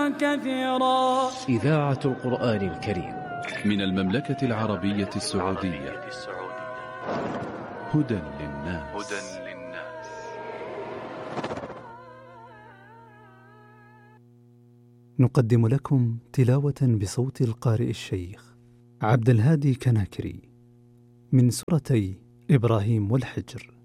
كثيرا. إذاعة القرآن الكريم من المملكة العربية السعودية. هدى للناس. نقدم لكم تلاوة بصوت القارئ الشيخ عبد الهادي كناكري من سورتي إبراهيم والحجر.